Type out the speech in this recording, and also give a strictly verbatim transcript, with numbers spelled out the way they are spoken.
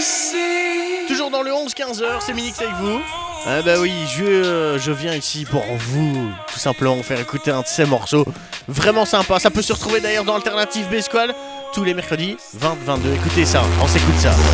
Toujours dans le onze quinze heures, c'est Minix avec vous. Ah bah oui, je, euh, je viens ici pour vous, tout simplement, vous faire écouter un de ces morceaux vraiment sympa. Ça peut se retrouver d'ailleurs dans Alternative B Squad tous les mercredis vingt vingt-deux. Écoutez ça, on s'écoute ça.